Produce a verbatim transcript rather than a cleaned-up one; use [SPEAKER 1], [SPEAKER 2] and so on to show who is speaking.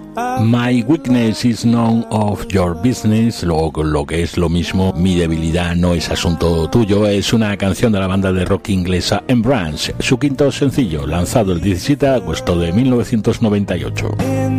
[SPEAKER 1] My weakness is none of your business, lo, lo que es lo mismo, mi debilidad no es asunto tuyo, es una canción de la banda de rock inglesa Embrace, su quinto sencillo, lanzado el diecisiete de agosto de mil novecientos noventa y ocho.